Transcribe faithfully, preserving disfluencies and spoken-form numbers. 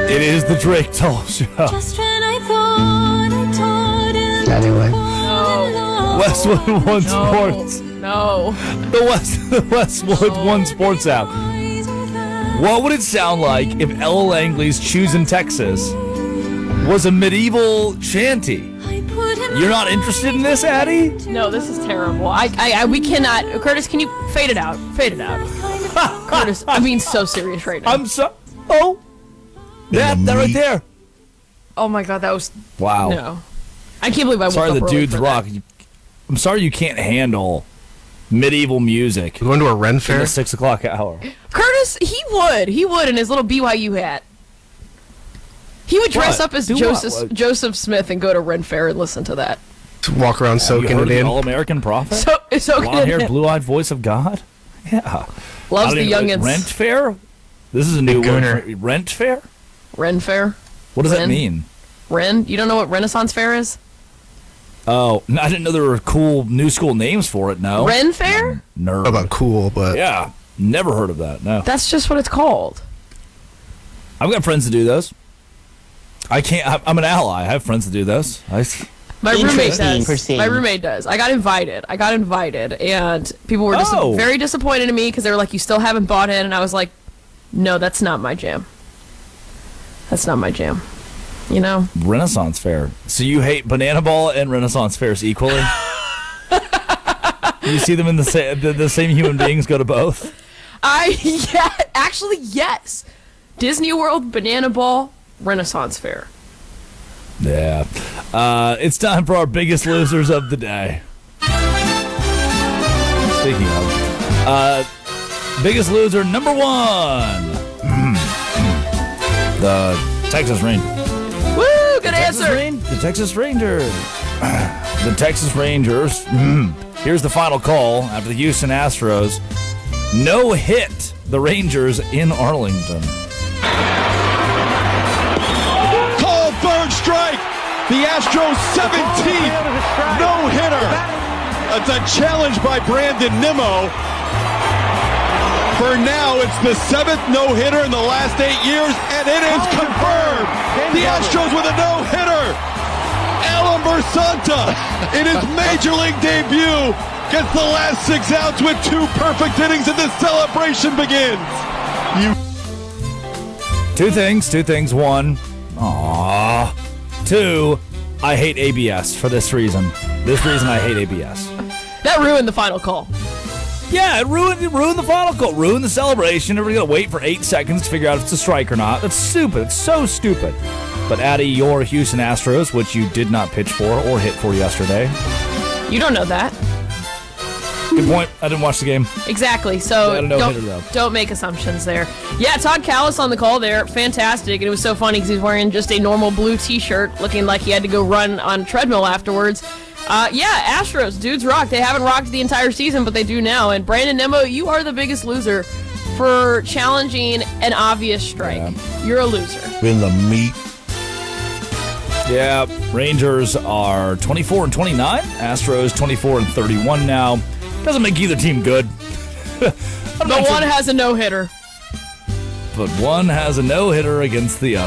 It is the Drake Toll Show. Just when I thought I told it. Anyway. No. Westwood One No. Sports. No. The West the Westwood One Sports app. What would it sound like if Ella Langley's Choosing Texas was a medieval shanty? You're not interested in this, Addie? No, this is terrible. I, I, I, we cannot. Curtis, can you fade it out? Fade it out. Curtis, I'm being so serious right now. I'm so. Oh. That, that right there. Oh my God, that was. Wow. No. I can't believe I woke Sorry, up the early dudes for rock. that. I'm sorry you can't handle medieval music You going to a Ren in fair? the six o'clock hour. Curtis, he would. He would in his little B Y U hat. He would dress What? up as Do what? Joseph What? Joseph Smith and go to Ren Fair and listen to that. Walk around You soaking heard it of the in. All-American Prophet? So so Blonde-haired, good. blue-eyed voice of God? Yeah. Loves I the don't even- youngins. Rent fair? This is a new Gooner. word. for- Rent fair? Ren Fair. What does that Ren? mean? Ren. You don't know what Renaissance Fair is? Oh, n- I didn't know there were cool new school names for it. No. Ren Fair? Nerd. How about cool, but Yeah. Never heard of that. No. That's just what it's called. I've got friends that do those. I can't. I- I'm an ally. I have friends that do this. I, My roommate Interesting. does. Proceed. My roommate does. I got invited. I got invited, and people were dis- Oh. very disappointed in me because they were like, "You still haven't bought in," and I was like, "No, that's not my jam. That's not my jam." You know? Renaissance fair. So you hate Banana Ball and Renaissance fairs equally? You see them in the same. The, the same human beings go to both. I yeah, actually yes. Disney World, Banana Ball, Renaissance Fair. Yeah. Uh, it's time for our biggest losers of the day. Speaking of, uh, biggest loser number one, the Texas Rangers. Woo! Good Texas answer. Ran- the Texas Rangers. The Texas Rangers. Mm. Here's the final call after the Houston Astros no hit the Rangers in Arlington. Call third strike. The Astros seventeenth no-hitter. It's a challenge by Brandon Nimmo. For now, it's the seventh no-hitter in the last eight years, and it is confirmed. The Astros with a no-hitter. Alan Bersanta in his major league debut gets the last six outs with two perfect innings, and the celebration begins. You. Two things, two things. One, aww. Two, I hate A B S for this reason. This reason I hate A B S. That ruined the final call. Yeah, it ruined, it ruined the final call. Ruined the celebration. Everybody gotta wait for eight seconds to figure out if it's a strike or not. That's stupid. It's so stupid. But Addie, your Houston Astros, which you did not pitch for or hit for yesterday. You don't know that. Good point. I didn't watch the game. Exactly. So Yeah, no hitter, though. don't, don't make assumptions there. Yeah, Todd Callis on the call there. Fantastic. And it was so funny because he was wearing just a normal blue t-shirt looking like he had to go run on a treadmill afterwards. Uh, yeah, Astros, dudes rock. They haven't rocked the entire season, but they do now. And Brandon Nimmo, you are the biggest loser for challenging an obvious strike. Yeah. You're a loser. In the meat. Yeah, Rangers are twenty-four and twenty-nine. Astros twenty-four and thirty-one now. Doesn't make either team good. But one has a no-hitter. But one has a no-hitter against the other.